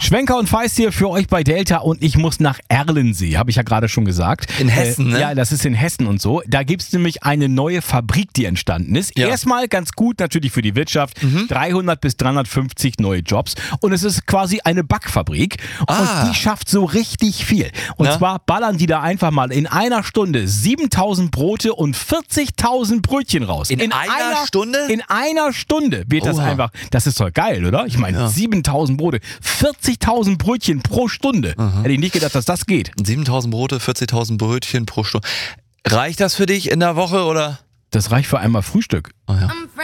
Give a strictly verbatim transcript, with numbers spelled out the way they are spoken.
Schwenker und Feist hier für euch bei Delta und ich muss nach Erlensee, habe ich ja gerade schon gesagt. In Hessen, äh, ne? Ja, das ist in Hessen und so. Da gibt es nämlich eine neue Fabrik, die entstanden ist. Ja. Erstmal ganz gut natürlich für die Wirtschaft. Mhm. dreihundert bis dreihundertfünfzig neue Jobs. Und es ist quasi eine Backfabrik. Ah. Und die schafft so richtig viel. Und Na? zwar ballern die da einfach mal in einer Stunde siebentausend Brote und vierzigtausend Brötchen raus. In einer Stunde? In einer Stunde wird das Oha. einfach. Das ist doch geil, oder? Ich meine, Ja. siebentausend Brote, vierzigtausend Brötchen pro Stunde. Hätte ich nicht gedacht, dass das geht. siebentausend Brote, vierzigtausend Brötchen pro Stunde. Reicht das für dich in der Woche oder? Das reicht für einmal Frühstück. Oh ja. I'm